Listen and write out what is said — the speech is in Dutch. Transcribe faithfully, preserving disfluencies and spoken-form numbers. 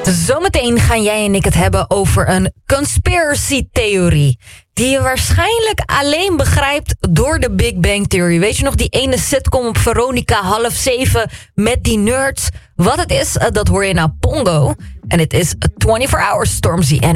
Zometeen gaan jij en ik het hebben over een conspiracy-theorie. Die je waarschijnlijk alleen begrijpt door de Big Bang Theory. Weet je nog, die ene sitcom op Veronica half zeven met die nerds? Wat het is, dat hoor je naar Pongo. En het is vierentwintig hours Stormzy en